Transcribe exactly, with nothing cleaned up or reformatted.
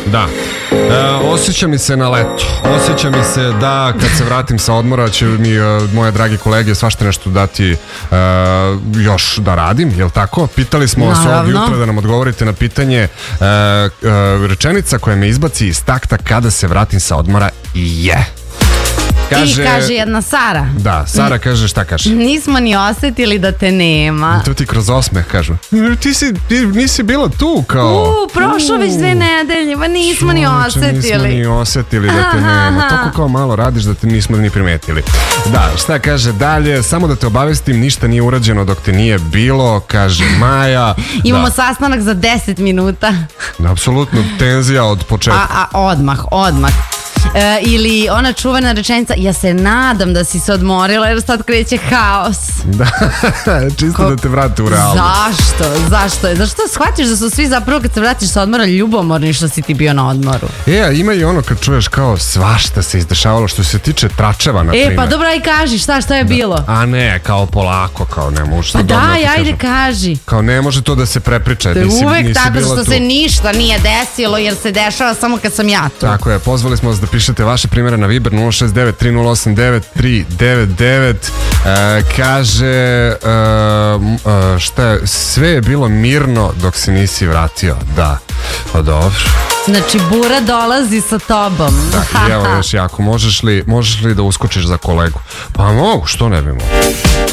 Da. E, osjeća mi se na leto. Osjeća mi se da kad se vratim sa odmora će mi e, moje dragi kolege svašta nešto dati e, još da radim, jel tako? Pitali smo vas ovog jutra da nam odgovorite na pitanje e, e, rečenica koja me izbaci iz takta kada se vratim sa odmora je. Kaže, I kaže jedna Sara. Da, Sara kaže, šta kaže? Nismo ni osjetili da te nema. To ti kroz osmeh kažu. Ti, si, ti nisi bila tu kao... U, prošlo već dve nedelje, pa nismo ni osjetili. Nismo ni osjetili da te nema. Toliko kao malo radiš da te nismo ni primetili. Da, šta kaže dalje? Samo da te obavestim, ništa nije urađeno dok te nije bilo, kaže Maja. Imamo da. sastanak za deset minuta. Apsolutno, tenzija od početka. A, a odmah, odmah. E, ili ona čuvena rečenica, ja se nadam da si se odmorila jer sad kreće haos. Da, čisto Ko... da te vrate u realnost. Zašto? Zašto? Zašto shvatiš da su svi zapravo kad se vratiš sa odmora ljubomorni što si ti bio na odmoru? E, a ima i ono kad čuješ kao svašta se izdešavalo što se tiče tračeva, na primjer. E, pa dobro, aj kaži, šta, šta je da. bilo? A ne, kao polako, kao ne može. Pa daj, ajde kaži. Kao ne može to da se prepriča. To je uvek tako što tu. se ništa nije desilo jer se dešava samo kad sam ja tu. Tako je, pozvali smo vas da pišete vaše primjere na Viber nula šest devet tri nula osam devet tri devet devet. E, kaže e, e, šta je, sve je bilo mirno dok se nisi vratio. Da, pa dobro. Znači bura dolazi sa tobom. Da, i evo još jako, možeš li, možeš li da uskočiš za kolegu? Pa mogu, što ne bi mogu.